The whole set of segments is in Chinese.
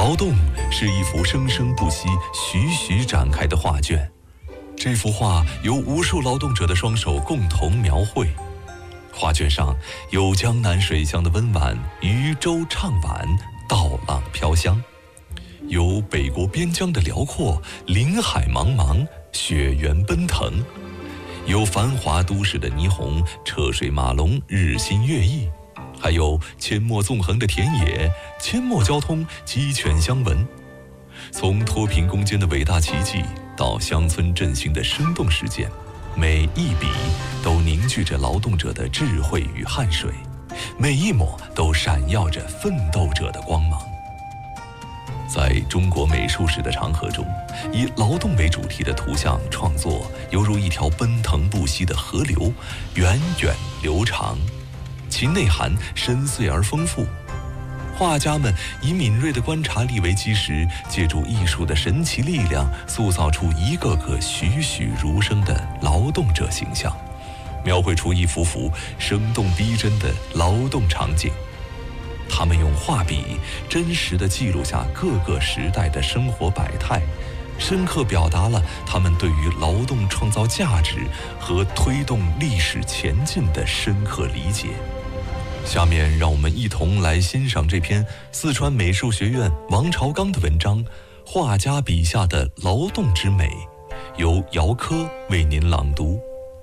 劳动是一幅生生不息、徐徐展开的画卷。这幅画由无数劳动者的双手共同描绘。画卷上有江南水乡的温婉，渔舟唱晚，稻浪飘香；有北国边疆的辽阔，林海茫茫，雪原奔腾；有繁华都市的霓虹，车水马龙，日新月异；还有阡陌纵横的田野，阡陌交通，鸡犬相闻。从脱贫攻坚的伟大奇迹到乡村振兴的生动实践，每一笔都凝聚着劳动者的智慧与汗水，每一抹都闪耀着奋斗者的光芒。在中国美术史的长河中，以劳动为主题的图像创作犹如一条奔腾不息的河流，源远流长，其内涵深邃而丰富。画家们以敏锐的观察力为基石，借助艺术的神奇力量，塑造出一个个栩栩如生的劳动者形象，描绘出一幅幅生动逼真的劳动场景。他们用画笔真实地记录下各个时代的生活百态，深刻表达了他们对于劳动创造价值和推动历史前进的深刻理解。下面让我们一同来欣赏这篇四川美术学院王朝刚的文章《画家笔下的劳动之美》，由姚科为您朗读。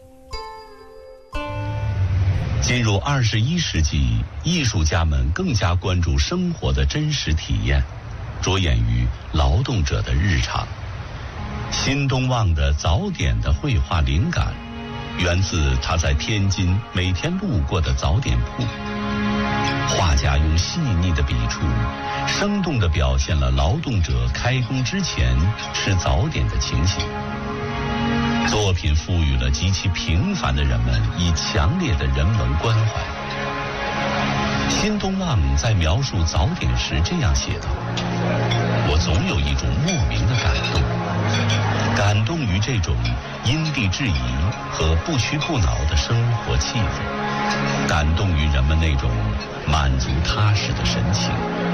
进入21世纪，艺术家们更加关注生活的真实体验，着眼于劳动者的日常。新东望的早点的绘画灵感源自他在天津每天路过的早点铺。画家用细腻的笔触，生动地表现了劳动者开工之前吃早点的情形。作品赋予了极其平凡的人们以强烈的人文关怀。新东望在描述早点时这样写道：我总有一种莫名的感动于这种因地制宜和不屈不挠的生活气氛，感动于人们那种满足踏实的神情。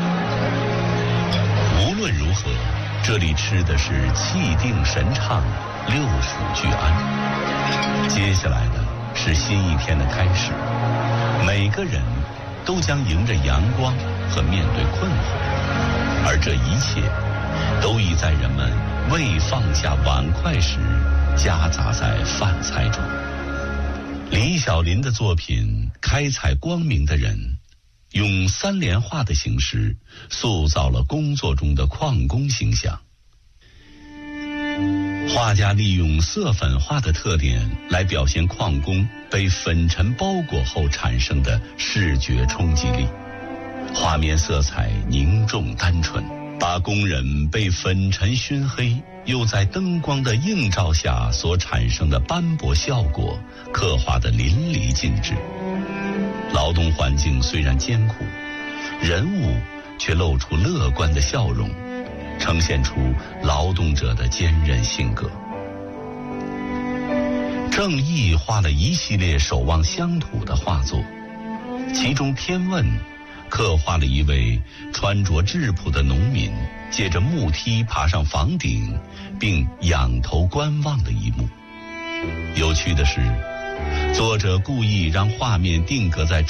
无论如何，这里吃的是气定神畅，六腑俱安。接下来的是新一天的开始，每个人都将迎着阳光和面对困惑，而这一切都已在人们未放下碗筷时夹杂在饭菜中。李小林的作品《开采光明的人》用三联画的形式塑造了工作中的矿工形象。画家利用色粉画的特点来表现矿工被粉尘包裹后产生的视觉冲击力，画面色彩凝重单纯，把工人被粉尘熏黑又在灯光的映照下所产生的斑驳效果刻画得淋漓尽致。劳动环境虽然艰苦，人物却露出乐观的笑容，呈现出劳动者的坚韧性格。郑毅画了一系列守望乡土的画作，其中《天问》刻画了一位穿着质朴的农民借着木梯爬上房顶并仰头观望的一幕。有趣的是，作者故意让画面定格在